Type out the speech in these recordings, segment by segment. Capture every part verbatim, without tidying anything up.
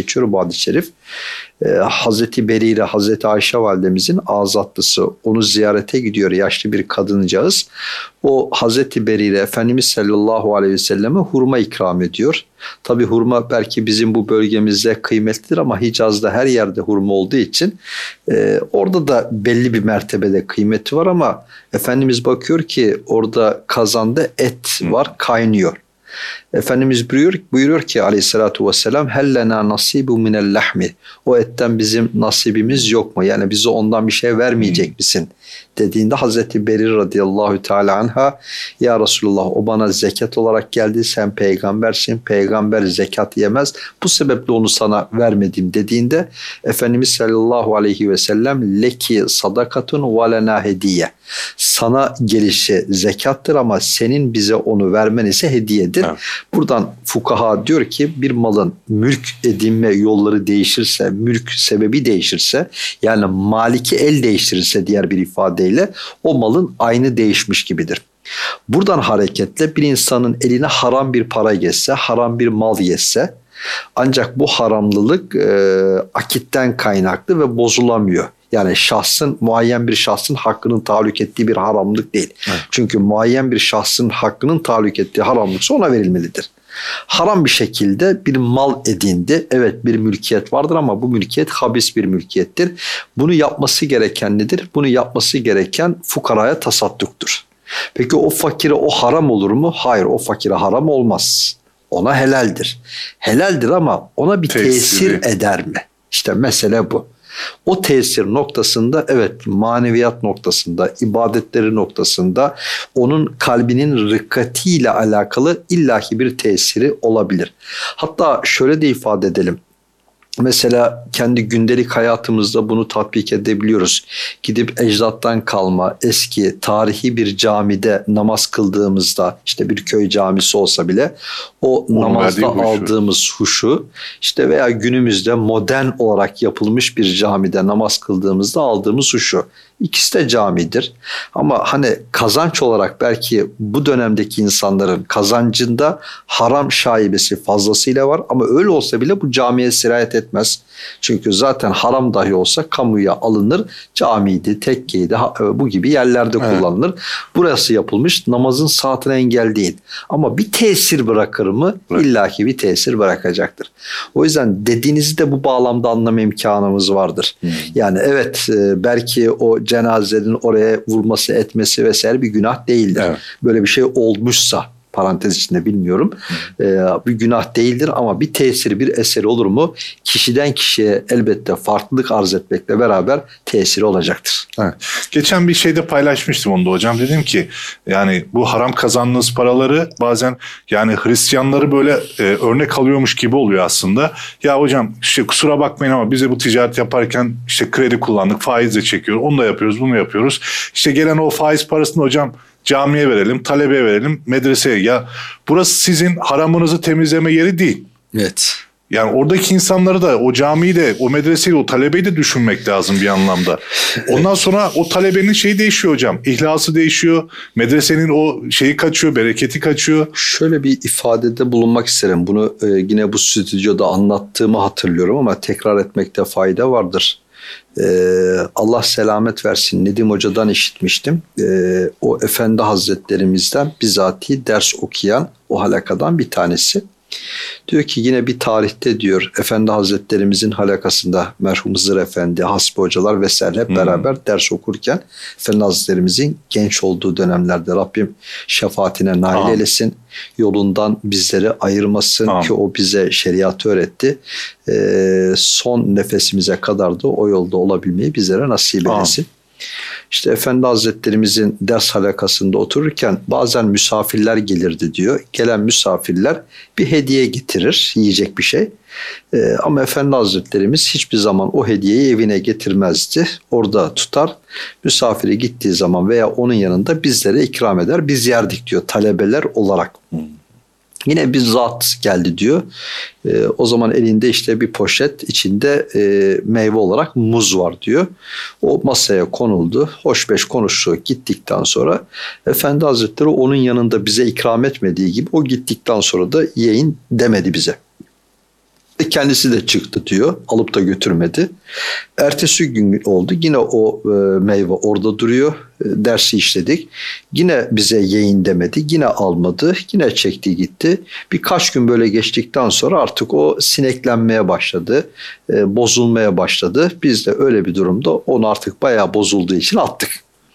geçiyor bu hadis-i şerif. Ee, Hazreti Berire, Hazreti Ayşe validemizin azatlısı onu ziyarete gidiyor, yaşlı bir kadıncağız. O Hazreti Berire Efendimiz sallallahu aleyhi ve selleme hurma ikram ediyor. Tabi hurma belki bizim bu bölgemizde kıymetlidir ama Hicaz'da her yerde hurma olduğu için e, orada da belli bir mertebede kıymeti var ama Efendimiz bakıyor ki orada kazanda et var, kaynıyor. Efendimiz buyuruyor, buyuruyor ki aleyhissalatu vesselam hellena nasibu minel lahmi, o etten bizim nasibimiz yok mu? Yani bize ondan bir şey vermeyecek misin? Dediğinde Hazreti Berir radıyallahu teala anha, ya Resulullah o bana zekat olarak geldi, sen peygambersin, peygamber zekat yemez, bu sebeple onu sana vermedim dediğinde Efendimiz sallallahu aleyhi ve sellem leki sadakatun ve lena hediye, sana gelişi zekattır ama senin bize onu vermen ise hediyedir. Evet. Buradan fukaha diyor ki bir malın mülk edinme yolları değişirse, mülk sebebi değişirse, yani maliki el değiştirirse diğer bir ifadeyle o malın aynı değişmiş gibidir. Buradan hareketle bir insanın eline haram bir para geçse, haram bir mal geçse, ancak bu haramlılık e, akitten kaynaklı ve bozulamıyor. Yani şahsın, muayyen bir şahsın hakkının tahallük ettiği bir haramlık değil. Evet. Çünkü muayyen bir şahsın hakkının tahallük ettiği haramlıksa ona verilmelidir. Haram bir şekilde bir mal edindi. Evet, bir mülkiyet vardır ama bu mülkiyet habis bir mülkiyettir. Bunu yapması gereken nedir? Bunu yapması gereken fukaraya tasadduktur. Peki o fakire o haram olur mu? Hayır, o fakire haram olmaz. Ona helaldir. Helaldir ama ona bir tesiri. tesir eder mi? İşte mesele bu. O tesir noktasında, evet, maneviyat noktasında, ibadetleri noktasında onun kalbinin rıkkatiyle alakalı illaki bir tesiri olabilir. Hatta şöyle de ifade edelim. Mesela kendi gündelik hayatımızda bunu tatbik edebiliyoruz. Gidip ecdattan kalma eski tarihi bir camide namaz kıldığımızda, işte bir köy camisi olsa bile o onun namazda aldığımız huşu, işte veya günümüzde modern olarak yapılmış bir camide namaz kıldığımızda aldığımız huşu. İkisi de camidir. Ama hani kazanç olarak belki bu dönemdeki insanların kazancında haram şaibesi fazlasıyla var ama öyle olsa bile bu camiye sirayet etmez. Çünkü zaten haram dahi olsa kamuya alınır. Camiydi, tekkeydi, bu gibi yerlerde evet. kullanılır. Burası yapılmış, namazın saatine engel değil. Ama bir tesir bırakır mı? Evet. İlla ki bir tesir bırakacaktır. O yüzden dediğinizi de bu bağlamda anlama imkanımız vardır. Hmm. Yani evet, belki o cenazenin oraya vurması, etmesi vesaire bir günah değildir. Evet. Böyle bir şey olmuşsa, parantez içinde bilmiyorum, ee, bir günah değildir ama bir tesiri, bir eseri olur mu? Kişiden kişiye elbette farklılık arz etmekle beraber tesiri olacaktır. Evet. Geçen bir şeyde paylaşmıştım onu da hocam. Dedim ki yani bu haram kazandığınız paraları bazen yani Hristiyanları böyle e, örnek alıyormuş gibi oluyor aslında. Ya hocam işte kusura bakmayın ama bize bu ticaret yaparken işte kredi kullandık, faizle çekiyoruz, onu da yapıyoruz, bunu yapıyoruz. İşte gelen o faiz parasını hocam camiye verelim, talebe verelim, medreseye. Ya burası sizin haramınızı temizleme yeri değil. Evet. Yani oradaki insanları da, o camiyi de, o medreseyi de, o talebeyi de düşünmek lazım bir anlamda. Ondan sonra o talebenin şeyi değişiyor hocam. İhlası değişiyor. Medresenin o şeyi kaçıyor, bereketi kaçıyor. Şöyle bir ifadede bulunmak isterim. Bunu e, yine bu stüdyoda anlattığımı hatırlıyorum ama tekrar etmekte fayda vardır. Ee, Allah selamet versin, Nedim Hoca'dan işitmiştim. Ee, o Efendi Hazretlerimizden bizatihi ders okuyan o halakadan bir tanesi. Diyor ki yine bir tarihte diyor Efendi Hazretlerimizin halakasında merhum Hızır Efendi, Hasbi Hocalar vesaire hep beraber hmm. ders okurken Efendi Hazretlerimizin genç olduğu dönemlerde Rabbim şefaatine nail Amin. eylesin. Yolundan bizleri ayırmasın Amin. ki o bize şeriatı öğretti. Ee, son nefesimize kadar da o yolda olabilmeyi bizlere nasip eylesin. Amin. İşte Efendi Hazretlerimizin ders halakasında otururken bazen misafirler gelirdi diyor. Gelen misafirler bir hediye getirir, yiyecek bir şey. Ee, ama Efendi Hazretlerimiz hiçbir zaman o hediyeyi evine getirmezdi. Orada tutar, misafiri gittiği zaman veya onun yanında bizlere ikram eder. Biz yerdik diyor talebeler olarak. Hmm. Yine bir zat geldi diyor. E, o zaman elinde işte bir poşet, içinde e, meyve olarak muz var diyor. O masaya konuldu. Hoş beş konuştu gittikten sonra. Efendi Hazretleri onun yanında bize ikram etmediği gibi o gittikten sonra da yiyin demedi bize. Kendisi de çıktı diyor. Alıp da götürmedi. Ertesi gün oldu. Yine o e, meyve orada duruyor. E, dersi işledik. Yine bize yiyin demedi. Yine almadı. Yine çekti gitti. Birkaç gün böyle geçtikten sonra artık o sineklenmeye başladı. E, bozulmaya başladı. Biz de öyle bir durumda onu artık bayağı bozulduğu için attık.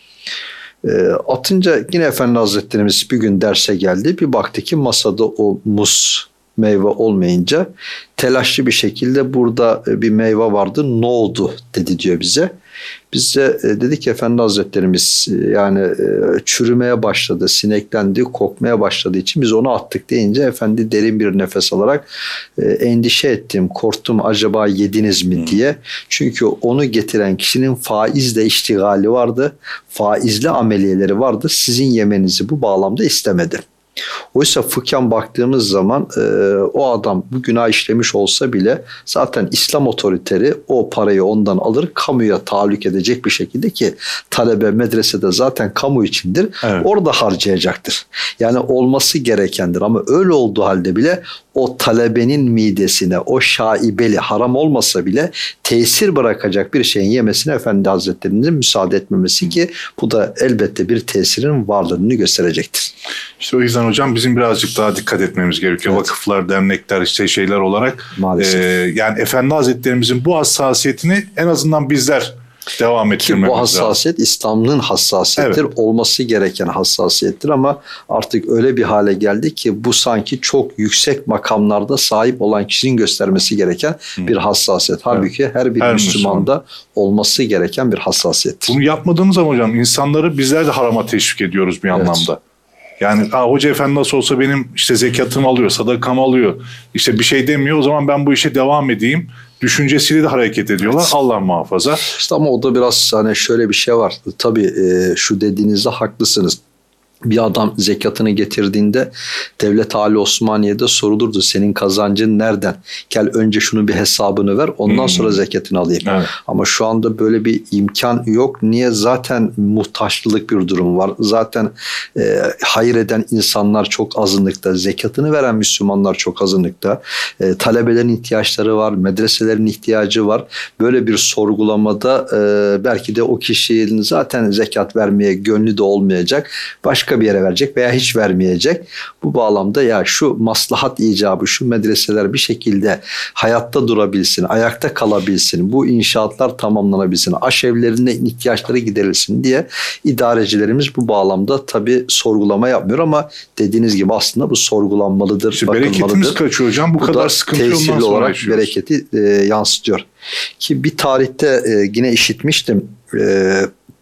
E, atınca yine Efendi Hazretlerimiz bir gün derse geldi. Bir baktı ki masada o muz meyve olmayınca telaşlı bir şekilde burada bir meyve vardı, ne oldu dedi diyor bize. Biz de dedik ki Efendi Hazretlerimiz yani çürümeye başladı, sineklendi, kokmaya başladığı için biz onu attık deyince Efendi derin bir nefes alarak endişe ettim, korktum acaba yediniz mi diye. Çünkü onu getiren kişinin faizle iştigali vardı, faizli ameliyeleri vardı. Sizin yemenizi bu bağlamda istemedi. Oysa fıkhen baktığımız zaman e, o adam bu günah işlemiş olsa bile zaten İslam otoriteleri o parayı ondan alır, kamuya tahallük edecek bir şekilde ki talebe medresede zaten kamu içindir. Evet. Orada harcayacaktır. Yani olması gerekendir ama öyle olduğu halde bile o talebenin midesine o şaibeli haram olmasa bile tesir bırakacak bir şeyin yemesine Efendi Hazretleri'nin müsaade etmemesi ki bu da elbette bir tesirin varlığını gösterecektir. İşte o yüzden hocam bizim birazcık daha dikkat etmemiz gerekiyor. Evet. Vakıflar, dernekler, işte şeyler olarak. Maalesef. E, yani Efendi Hazretlerimizin bu hassasiyetini en azından bizler devam ettirmemiz lazım. Bu hassasiyet lazım. İslam'ın hassasiyettir. Evet. Olması gereken hassasiyettir ama artık öyle bir hale geldi ki bu sanki çok yüksek makamlarda sahip olan kişinin göstermesi gereken Hı. bir hassasiyet. Halbuki evet. her bir her Müslümanda Müslüman. olması gereken bir hassasiyettir. Bunu yapmadığımız zaman hocam insanları bizler de harama teşvik ediyoruz bir evet. anlamda. Yani hoca efendi nasıl olsa benim işte zekatımı alıyor, sadakamı alıyor. İşte bir şey demiyor, o zaman ben bu işe devam edeyim düşüncesiyle de hareket ediyorlar. Evet. Allah muhafaza. İşte ama o da biraz hani şöyle bir şey var. Tabii e, şu dediğinizde haklısınız. Bir adam zekatını getirdiğinde Devlet Ali Osmaniye'de sorulurdu. Senin kazancın nereden? Gel önce şunu bir hesabını ver. Ondan hmm. sonra zekatını alayım. Evet. Ama şu anda böyle bir imkan yok. Niye? Zaten muhtaçlılık bir durum var. Zaten e, hayır eden insanlar çok azınlıkta. Zekatını veren Müslümanlar çok azınlıkta. E, talebelerin ihtiyaçları var. Medreselerin ihtiyacı var. Böyle bir sorgulamada e, belki de o kişinin zaten zekat vermeye gönlü de olmayacak. Başka bir yere verecek veya hiç vermeyecek. Bu bağlamda ya şu maslahat icabı, şu medreseler bir şekilde hayatta durabilsin, ayakta kalabilsin, bu inşaatlar tamamlanabilsin, aşevlerinde ihtiyaçları giderilsin diye idarecilerimiz bu bağlamda tabii sorgulama yapmıyor ama dediğiniz gibi aslında bu sorgulanmalıdır, işte bakılmalıdır. Bereketimiz kaçıyor hocam. Bu bu kadar sıkıntı ondan sonra olarak yaşıyoruz. Bereketi e, yansıtıyor. Ki bir tarihte e, yine işitmiştim. E,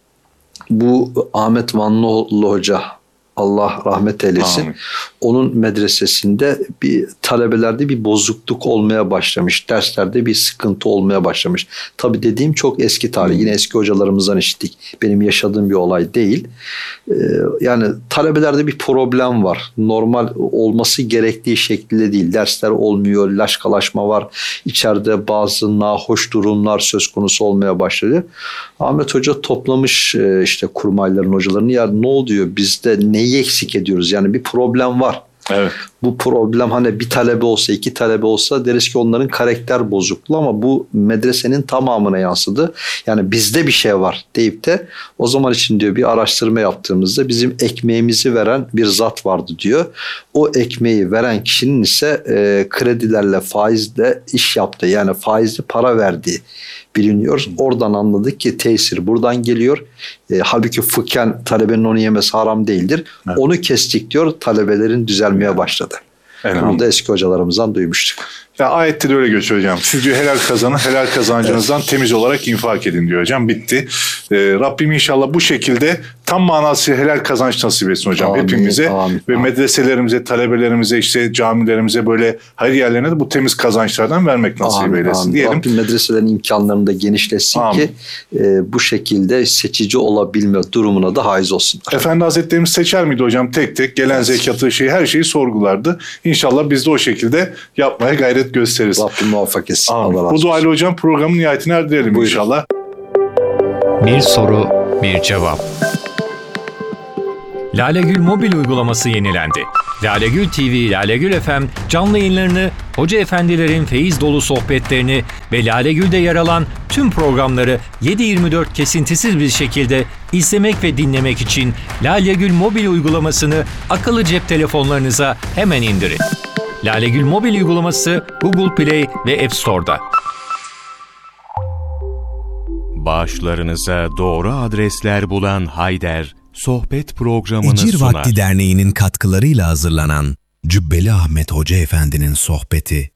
bu Ahmet Vanlıoğlu Hoca, Allah rahmet eylesin. Amin. Onun medresesinde bir talebelerde bir bozukluk olmaya başlamış. Derslerde bir sıkıntı olmaya başlamış. Tabii dediğim çok eski tarih. Yine eski hocalarımızdan işittik. Benim yaşadığım bir olay değil. Ee, yani talebelerde bir problem var. Normal olması gerektiği şekilde değil. Dersler olmuyor. Laşkalaşma var. İçeride bazı nahoş durumlar söz konusu olmaya başladı. Ahmet Hoca toplamış işte kurmayların hocalarını. Ya ne oluyor? Bizde neyi eksik ediyoruz? Yani bir problem var. Evet. Bu problem hani bir talebe olsa, iki talebe olsa deriz ki onların karakter bozukluğu ama bu medresenin tamamına yansıdı. Yani bizde bir şey var deyip de o zaman için diyor bir araştırma yaptığımızda bizim ekmeğimizi veren bir zat vardı diyor. O ekmeği veren kişinin ise e, kredilerle, faizle iş yaptığı, yani faizli para verdiği biliniyor. Oradan anladık ki tesir buradan geliyor. E, halbuki fıkhen talebenin onu yemesi haram değildir. Evet. Onu kestik diyor, talebelerin düzelmeye başladı. Bunu da eski hocalarımızdan duymuştuk. Ya ayette de öyle geçiyor hocam. Siz diyor helal kazanın, helal kazancınızdan evet. temiz olarak infak edin diyor hocam. Bitti. Ee, Rabbim inşallah bu şekilde tam manası helal kazanç nasip etsin hocam amin, hepimize. Amin, ve amin. Medreselerimize, talebelerimize, işte camilerimize böyle hayır yerlerine de bu temiz kazançlardan vermek nasip amin, eylesin amin. diyelim. Rabbim medreselerin imkanlarını da genişletsin amin. ki e, bu şekilde seçici olabilme durumuna da haiz olsunlar. Efendi Hazretlerimiz seçer miydi hocam? Tek tek gelen evet. zekatı, şeyi, her şeyi sorgulardı. İnşallah biz de o şekilde yapmaya gayret gösteririz. Rabbim muvaffak etsin. Bu duayla hocam programın nihayetine erdirelim Buyurun. inşallah. Bir soru, bir cevap. Lale Gül mobil uygulaması yenilendi. Lale Gül T V, Lale Gül F M canlı yayınlarını, hoca efendilerin feyiz dolu sohbetlerini ve Lale Gül'de yer alan tüm programları yedi yirmi dört kesintisiz bir şekilde izlemek ve dinlemek için Lale Gül mobil uygulamasını akıllı cep telefonlarınıza hemen indirin. Lale Gül mobil uygulaması Google Play ve App Store'da. Bağışlarınıza doğru adresler bulan Hayder, sohbet programını Ecir sunar. Vakti Derneği'nin katkılarıyla hazırlanan Cübbeli Ahmet Hoca Efendi'nin sohbeti